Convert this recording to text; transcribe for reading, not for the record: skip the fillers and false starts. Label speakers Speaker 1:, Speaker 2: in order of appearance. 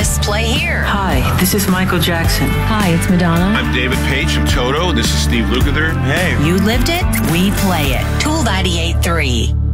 Speaker 1: Press play here.
Speaker 2: Hi, this is Michael Jackson.
Speaker 3: Hi, it's Madonna.
Speaker 4: I'm David Page from Toto. This is Steve Lukather.
Speaker 5: Hey.
Speaker 1: You lived it, we play it. Tool 98.3.